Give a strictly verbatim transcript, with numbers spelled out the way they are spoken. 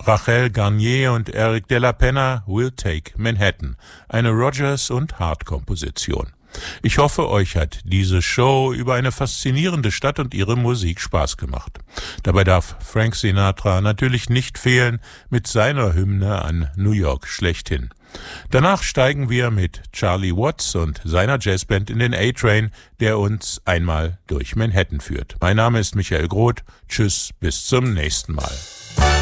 Rachel Garnier und Eric de la Penna, We'll Take Manhattan, eine Rodgers- und Hart-Komposition. Ich hoffe, euch hat diese Show über eine faszinierende Stadt und ihre Musik Spaß gemacht. Dabei darf Frank Sinatra natürlich nicht fehlen mit seiner Hymne an New York schlechthin. Danach steigen wir mit Charlie Watts und seiner Jazzband in den A-Train, der uns einmal durch Manhattan führt. Mein Name ist Michael Groth. Tschüss, bis zum nächsten Mal.